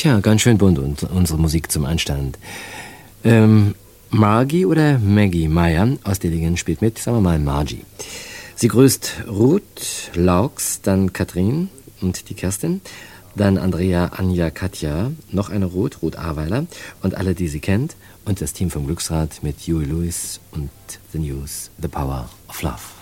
Tja, ganz schön bunt und unsere Musik zum Anstand. Margie oder Maggie Meyer aus Dillingen spielt mit, sagen wir mal Margie. Sie grüßt Ruth, Laux, dann Katrin und die Kerstin, dann Andrea, Anja, Katja, noch eine Ruth Aweiler und alle, die sie kennt und das Team vom Glücksrad mit Huey Lewis und The News, The Power of Love.